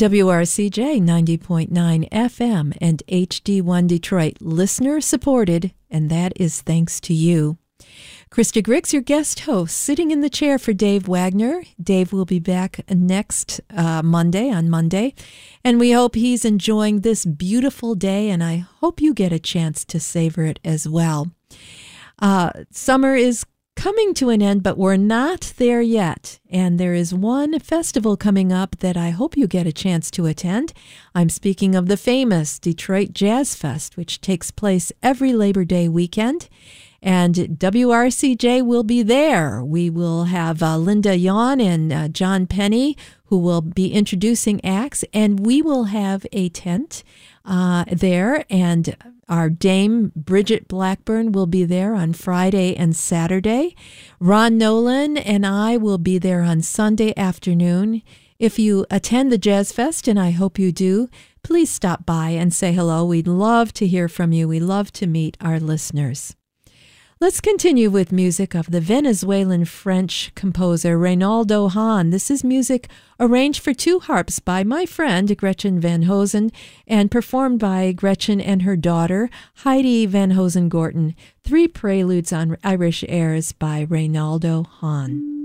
WRCJ 90.9 FM and HD1 Detroit, listener supported, and that is thanks to you. Krista Griggs, your guest host, sitting in the chair for Dave Wagner. Dave will be back next Monday, and we hope he's enjoying this beautiful day, and I hope you get a chance to savor it as well. Summer is coming to an end, but we're not there yet. And there is one festival coming up that I hope you get a chance to attend. I'm speaking of the famous Detroit Jazz Fest, which takes place every Labor Day weekend. And WRCJ will be there. We will have Linda Yawn and John Penny, who will be introducing acts, and we will have a tent there, and our Dame Bridget Blackburn will be there on Friday and Saturday. Ron Nolan and I will be there on Sunday afternoon. If you attend the Jazz Fest, and I hope you do, please stop by and say hello. We'd love to hear from you. We love to meet our listeners. Let's continue with music of the Venezuelan French composer Reynaldo Hahn. This is music arranged for two harps by my friend Gretchen Van Hosen and performed by Gretchen and her daughter Heidi Van Hosen Gorton. 3 preludes on Irish airs by Reynaldo Hahn.